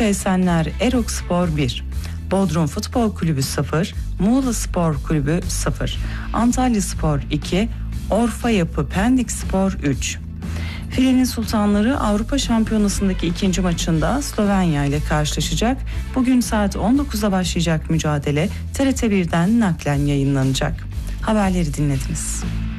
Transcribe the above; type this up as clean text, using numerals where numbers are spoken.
Esenler Erokspor 1, Bodrum Futbol Kulübü 0, Muğla Spor Kulübü 0, Antalya Spor 2, Orfa Yapı Pendik Spor 3. Filenin Sultanları Avrupa Şampiyonası'ndaki ikinci maçında Slovenya ile karşılaşacak. Bugün saat 19'da başlayacak mücadele TRT 1'den naklen yayınlanacak. Haberleri dinlediniz.